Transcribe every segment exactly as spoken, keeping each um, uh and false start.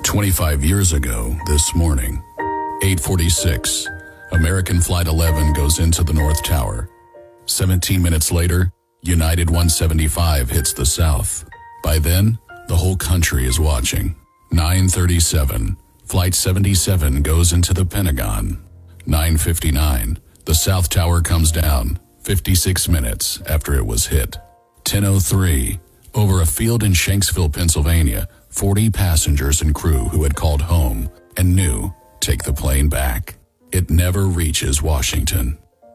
twenty-five years ago this morning, eight forty-six, American Flight eleven goes into the North Tower. seventeen minutes later, United one seventy-five hits the South. By then, the whole country is watching. nine thirty-seven, Flight seventy-seven goes into the Pentagon. nine fifty-nine, the South Tower comes down, fifty-six minutes after it was hit. ten oh three, over a field in Shanksville, Pennsylvania, forty passengers and crew who had called home and knew, take the plane back. It never reaches Washington.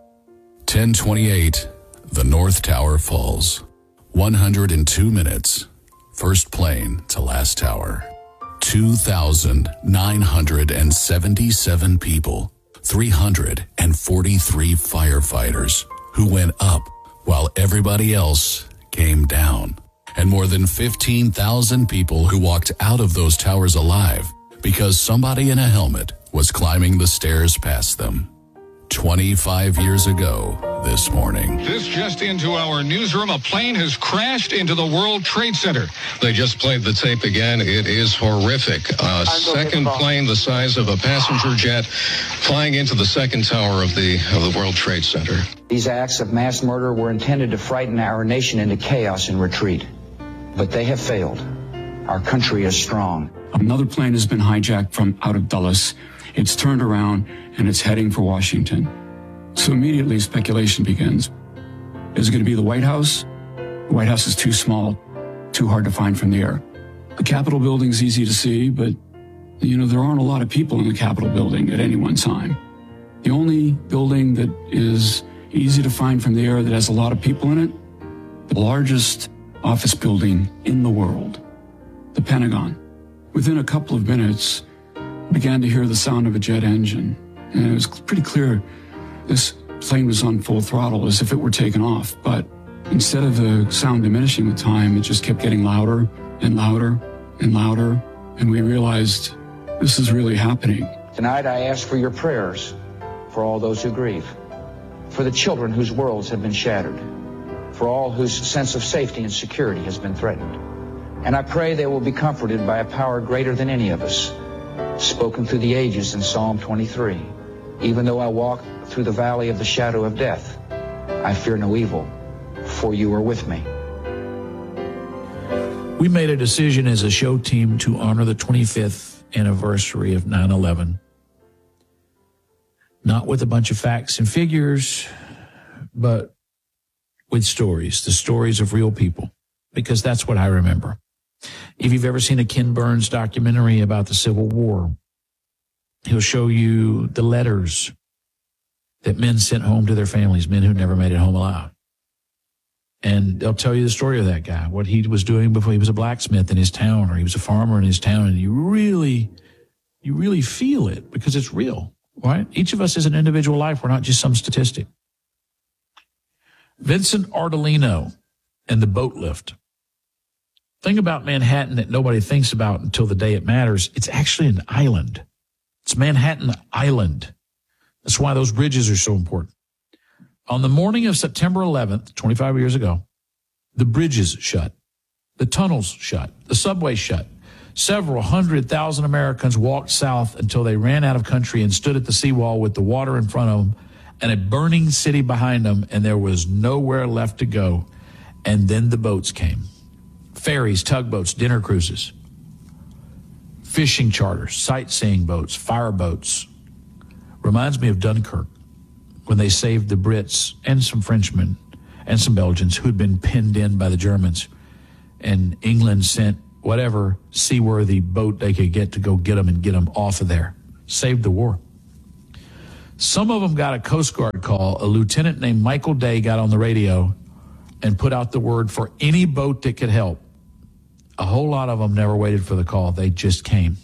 ten twenty-eight, the North Tower falls. one hundred two minutes, first plane to last tower. two thousand nine hundred seventy-seven people, three hundred forty-three firefighters who went up while everybody else came down. And more than fifteen thousand people who walked out of those towers alive because somebody in a helmet was climbing the stairs past them. twenty-five years ago this morning. This just into our newsroom. A plane has crashed into the World Trade Center. They just played the tape again. It is horrific. A second plane the size of a passenger jet flying into the second tower of the of the World Trade Center. These acts of mass murder were intended to frighten our nation into chaos and retreat. But they have failed. Our country is strong. Another plane has been hijacked from out of Dulles. It's turned around and it's heading for Washington. So immediately speculation begins. Is it going to be the White House? The White House is too small, too hard to find from the air. The Capitol building's easy to see, but, you know, there aren't a lot of people in the Capitol building at any one time. The only building that is easy to find from the air that has a lot of people in it, the largest office building in the world, the Pentagon. Within a couple of minutes, began to hear the sound of a jet engine, and it was pretty clear this plane was on full throttle as if it were taken off. But instead of the sound diminishing with time, it just kept getting louder and louder and louder, and we realized this is really happening. Tonight I ask for your prayers for all those who grieve, for the children whose worlds have been shattered, for all whose sense of safety and security has been threatened. And I pray they will be comforted by a power greater than any of us, spoken through the ages in Psalm twenty-three. Even though I walk through the valley of the shadow of death, I fear no evil, for you are with me. We made a decision as a show team to honor the twenty-fifth anniversary of nine eleven. Not with a bunch of facts and figures, but with stories, the stories of real people, because that's what I remember. If you've ever seen a Ken Burns documentary about the Civil War, he'll show you the letters that men sent home to their families, men who never made it home alive. And they'll tell you the story of that guy, what he was doing before he was a blacksmith in his town, or he was a farmer in his town. And you really, you really feel it because it's real, right? Each of us is an individual life. We're not just some statistic. Vincent Ardolino and the boat lift. Thing about Manhattan that nobody thinks about until the day it matters, it's actually an island. It's Manhattan Island. That's why those bridges are so important. On the morning of September eleventh, twenty-five years ago, the bridges shut, the tunnels shut, the subway shut. Several hundred thousand Americans walked south until they ran out of country and stood at the seawall with the water in front of them and a burning city behind them, and there was nowhere left to go. And then the boats came. Ferries, tugboats, dinner cruises, fishing charters, sightseeing boats, fire boats. Reminds me of Dunkirk, when they saved the Brits and some Frenchmen and some Belgians who had been pinned in by the Germans. And England sent whatever seaworthy boat they could get to go get them and get them off of there. Saved the war. Some of them got a Coast Guard call. A lieutenant named Michael Day got on the radio and put out the word for any boat that could help. A whole lot of them never waited for the call. They just came.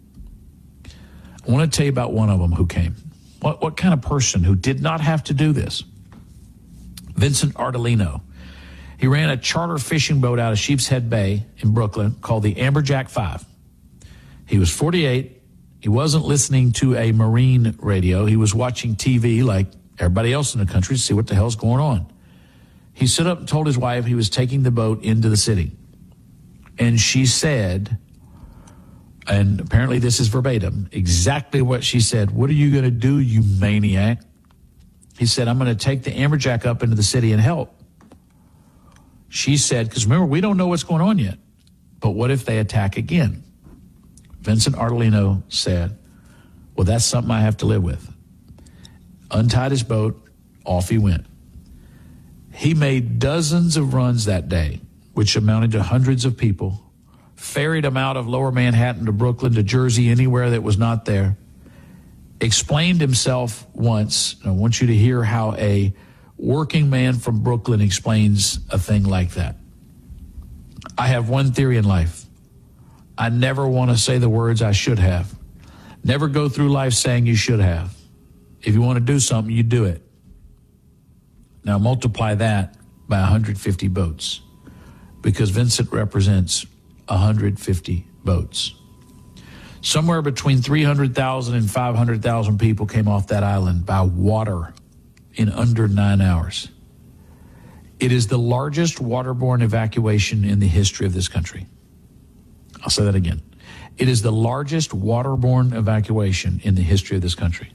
I want to tell you about one of them who came. What, what kind of person who did not have to do this? Vincent Ardolino. He ran a charter fishing boat out of Sheepshead Bay in Brooklyn called the Amberjack five. He was forty-eight. He wasn't listening to a marine radio. He was watching T V like everybody else in the country to see what the hell's going on. He stood up and told his wife he was taking the boat into the city. And she said, And apparently this is verbatim, exactly what she said. "What are you going to do, you maniac?" He said, "I'm going to take the Amberjack up into the city and help." She said, because remember, we don't know what's going on yet, but what if they attack again? Vincent Artolino said, "Well, that's something I have to live with." Untied his boat, off he went. He made dozens of runs that day, which amounted to hundreds of people, ferried them out of lower Manhattan to Brooklyn to Jersey, anywhere that was not there, explained himself once. I want you to hear how a working man from Brooklyn explains a thing like that. "I have one theory in life. I never want to say the words I should have. Never go through life saying you should have. If you want to do something, you do it." Now multiply that by one hundred fifty boats, because Vincent represents one hundred fifty boats. Somewhere between three hundred thousand and five hundred thousand people came off that island by water in under nine hours. It is the largest waterborne evacuation in the history of this country. I'll say that again. It is the largest waterborne evacuation in the history of this country.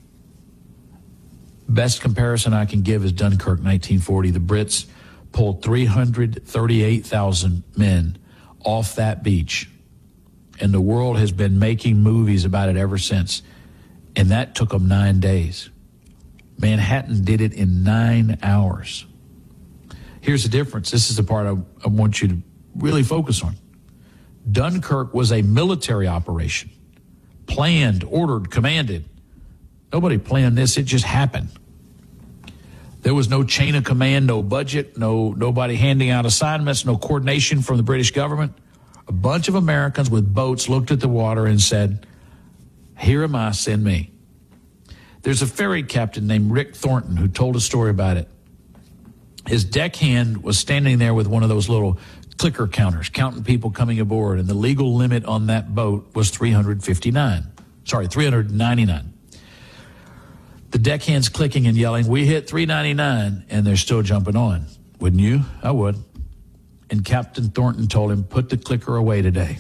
Best comparison I can give is Dunkirk, nineteen forty. The Brits pulled three hundred thirty-eight thousand men off that beach, and the world has been making movies about it ever since, and that took them nine days. Manhattan did it in nine hours. Here's the difference. This is the part I, I want you to really focus on. Dunkirk was a military operation, planned, ordered, commanded. Nobody planned this. It just happened. There was no chain of command, no budget, no nobody handing out assignments, no coordination from the British government. A bunch of Americans with boats looked at the water and said, "Here am I, send me." There's a ferry captain named Rick Thornton who told a story about it. His deckhand was standing there with one of those little clicker counters, counting people coming aboard, and the legal limit on that boat was three hundred fifty-nine. Sorry, three hundred ninety-nine. The deckhand's clicking and yelling, "We hit three ninety-nine," and they're still jumping on. Wouldn't you? I would. And Captain Thornton told him, "Put the clicker away today."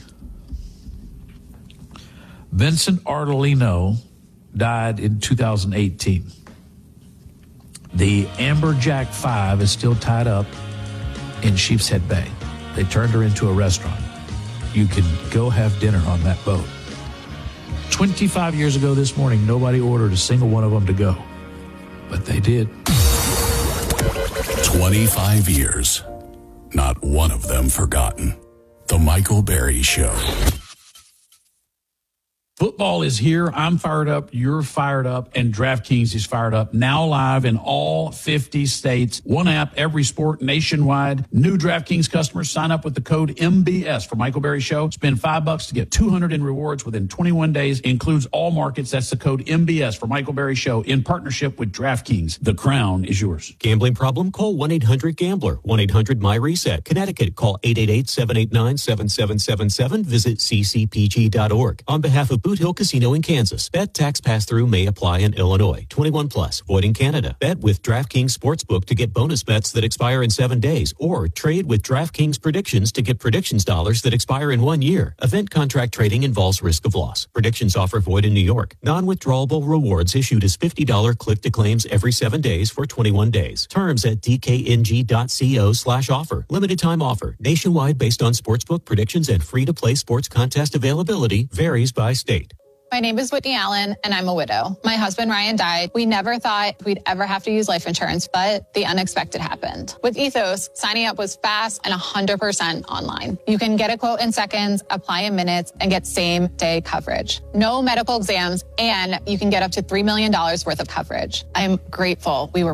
Vincent Artolino died in two thousand eighteen. The Amberjack five is still tied up in Sheepshead Bay. They turned her into a restaurant. You can go have dinner on that boat. twenty-five years ago this morning, nobody ordered a single one of them to go, but they did. twenty-five years. Not one of them forgotten. The Michael Berry Show. Football is here. I'm fired up. You're fired up. And DraftKings is fired up. Now live in all fifty states. One app, every sport, nationwide. New DraftKings customers sign up with the code M B S for Michael Berry Show. Spend five bucks to get two hundred in rewards within twenty-one days. Includes all markets. That's the code M B S for Michael Berry Show in partnership with DraftKings. The crown is yours. Gambling problem? Call one eight hundred gambler. one eight hundred my reset. Connecticut. Call eight eight eight, seven eight nine, seven seven seven seven. Visit c c p g dot org. On behalf of Boot Hill Casino in Kansas. Bet tax pass-through may apply in Illinois. twenty-one plus. Void in Canada. Bet with DraftKings Sportsbook to get bonus bets that expire in seven days. Or trade with DraftKings Predictions to get predictions dollars that expire in one year. Event contract trading involves risk of loss. Predictions offer void in New York. Non-withdrawable rewards issued as fifty dollars click-to-claims every seven days for twenty-one days. Terms at d k n g dot co slash offer. Limited time offer. Nationwide based on sportsbook predictions and free-to-play sports contest availability. Varies by state. My name is Whitney Allen, and I'm a widow. My husband, Ryan, died. We never thought we'd ever have to use life insurance, but the unexpected happened. With Ethos, signing up was fast and one hundred percent online. You can get a quote in seconds, apply in minutes, and get same-day coverage. No medical exams, and you can get up to three million dollars worth of coverage. I'm grateful we were